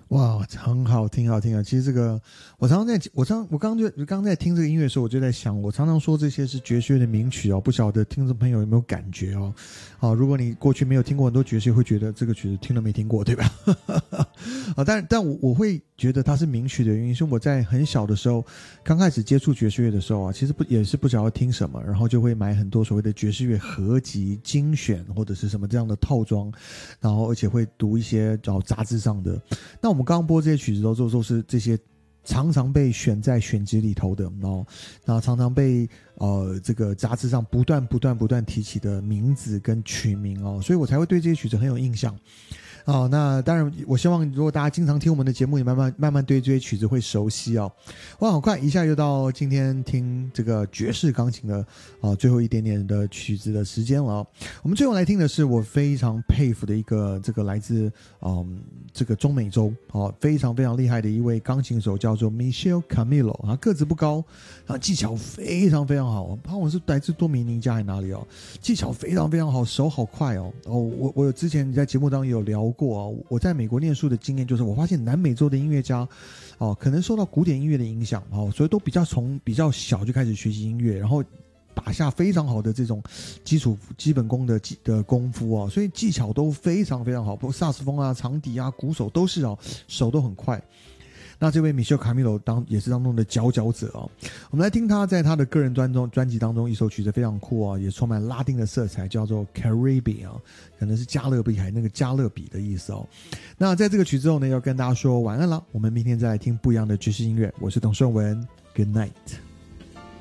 哇，很好听，好听啊！其实这个，我刚刚在听这个音乐的时候，我就在想，我常常说这些是爵士乐的名曲哦，不晓得听众朋友有没有感觉哦？啊，如果你过去没有听过很多爵士乐，会觉得这个曲子听都没听过，对吧？啊，但我会觉得它是名曲的原因，是我在很小的时候，刚开始接触爵士乐的时候啊，其实也是不晓得听什么，然后就会买很多所谓的爵士乐合集、精选或者是什么这样的套装，然后而且会读一些杂志上的。那我们刚刚播这些曲子都是这些常常被选在选集里头的，然后常常被这个杂志上不断提起的名字跟曲名哦，所以我才会对这些曲子很有印象。哦，那当然，我希望如果大家经常听我们的节目，也慢慢对这些曲子会熟悉哦。哇，好快，一下又到今天听这个爵士钢琴的最后一点点的曲子的时间了哦。我们最后来听的是我非常佩服的一个这个来自这个中美洲非常非常厉害的一位钢琴手，叫做 Michel Camilo 啊，个子不高，啊技巧非常非常好，不知道我是来自多米尼加还是哪里哦，技巧非常非常好，手好快哦。我有之前在节目当中也有聊过啊，我在美国念书的经验就是，我发现南美洲的音乐家可能受到古典音乐的影响所以都从比较小就开始学习音乐，然后打下非常好的这种基本功的功夫所以技巧都非常非常好，包括萨克斯风啊、长笛啊、鼓手都是手都很快。那这位米歇尔·卡米罗也是当中的佼佼者我们来听他在他的个人专辑当中一首曲子非常酷也充满拉丁的色彩，叫做 Caribbean 可能是加勒比海那个加勒比的意思那在这个曲之后呢，要跟大家说晚安了，我们明天再来听不一样的爵士音乐。我是董顺文 ，Good night。